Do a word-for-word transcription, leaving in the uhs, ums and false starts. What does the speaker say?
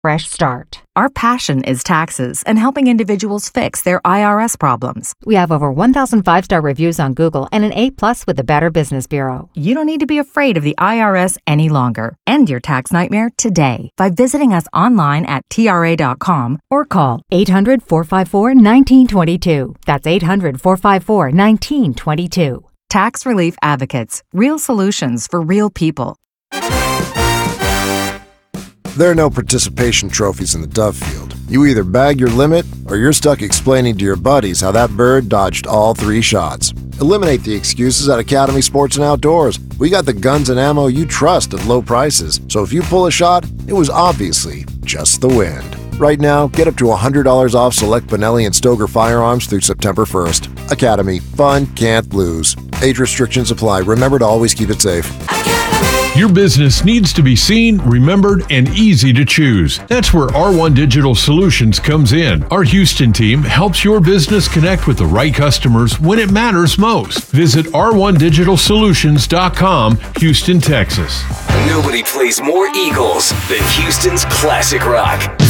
fresh start. Our passion is taxes and helping individuals fix their I R S problems. We have over one thousand five-star reviews on Google and an A plus with the Better Business Bureau. You don't need to be afraid of the I R S any longer. End your tax nightmare today by visiting us online at T R A dot com or call eight hundred, four five four, one nine two two. That's eight hundred, four five four, one nine two two. Tax Relief Advocates. Real solutions for real people. There are no participation trophies in the dove field. You either bag your limit or you're stuck explaining to your buddies how that bird dodged all three shots. Eliminate the excuses at Academy Sports and Outdoors. We got the guns and ammo you trust at low prices. So if you pull a shot, it was obviously just the wind. Right now, get up to one hundred dollars off select Benelli and Stoger firearms through September first. Academy. Fun can't lose. Age restrictions apply. Remember to always keep it safe. Your business needs to be seen, remembered, and easy to choose. That's where R one Digital Solutions comes in. Our Houston team helps your business connect with the right customers when it matters most. Visit R one digital solutions dot com, Houston, Texas. Nobody plays more Eagles than Houston's classic rock.